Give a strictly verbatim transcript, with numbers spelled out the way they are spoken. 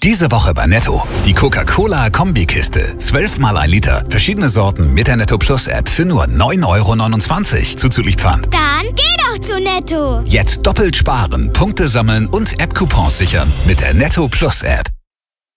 Diese Woche bei Netto. Die Coca-Cola-Kombikiste. zwölf mal ein Liter. Verschiedene Sorten mit der Netto Plus App für nur neun Euro neunundzwanzig. Zuzüglich Pfand. Dann geh doch zu Netto. Jetzt doppelt sparen, Punkte sammeln und App-Coupons sichern mit der Netto Plus App.